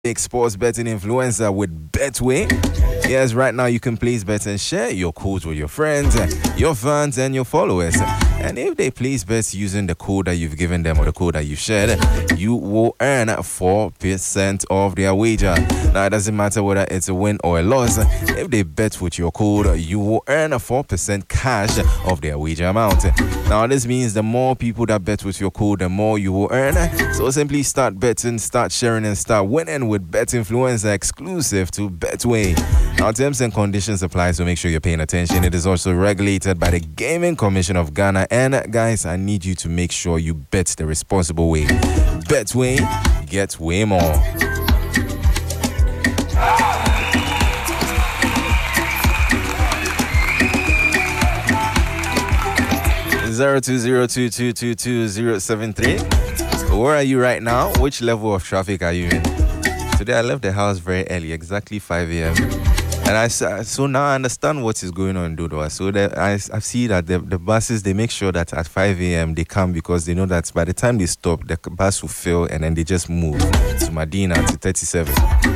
big sports betting influencer with Betway. Yes, right now you can place bets and share your codes with your friends, your fans, and your followers. And if they place bets using the code that you've given them or the code that you shared, you will earn 4% of their wager. Now, it doesn't matter whether it's a win or a loss. If they bet with your code, you will earn 4% cash of their wager amount. Now, this means the more people that bet with your code, the more you will earn. So simply start betting, start sharing, and start winning with Bet Influencer exclusive to Betway. Now, terms and conditions apply, so make sure you're paying attention. It is also regulated by the Gaming Commission of Ghana. And guys, I need you to make sure you bet the responsible way. Betway, get way more. 0202222073. Where are you right now? Which level of traffic are you in? Today I left the house very early, exactly 5 a.m. And so now I understand what is going on in Dodo. So I see that the buses, they make sure that at 5 a.m. they come because they know that by the time they stop, the bus will fill and then they just move to Medina to 37.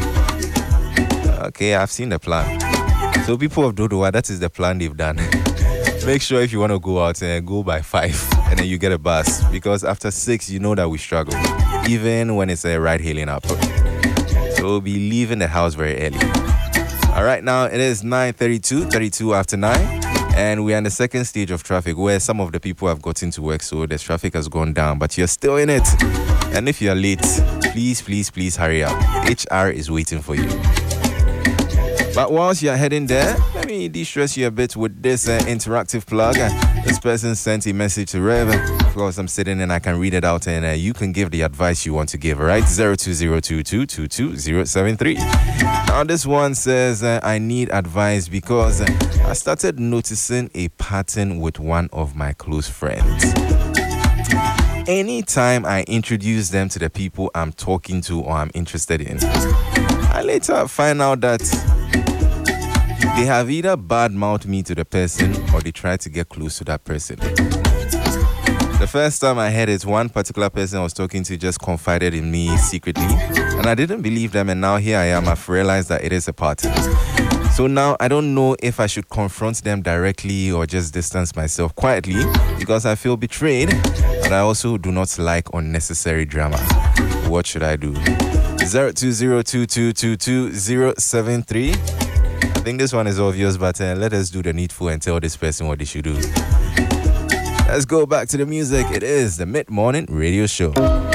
Okay, I've seen the plan. So people of Dodo, that is the plan they've done. Make sure if you want to go out and go by 5 and then you get a bus, because after 6 you know that we struggle, even when it's a ride hailing app. So we'll be leaving the house very early. All right, now it is 9:32 after 9, and we are in the second stage of traffic where some of the people have gotten to work, so the traffic has gone down, but you're still in it. And if you're late, please hurry up. HR is waiting for you. But whilst you're heading there, let me de-stress you a bit with this interactive plug. This person sent a message to Rev. Of course, I'm sitting and I can read it out, and you can give the advice you want to give, right? 0202222073. Now, this one says, I need advice because I started noticing a pattern with one of my close friends. Anytime I introduce them to the people I'm talking to or I'm interested in, I later find out that they have either bad-mouthed me to the person or they try to get close to that person. The first time I heard it, one particular person I was talking to just confided in me secretly, and I didn't believe them, and now here I am. I've realized that it is a pattern. So now I don't know if I should confront them directly or just distance myself quietly because I feel betrayed, but I also do not like unnecessary drama. What should I do? 0202222073. I think this one is obvious, but let us do the needful and tell this person what they should do. Let's go back to the music. It is the Mid-Morning Radio Show.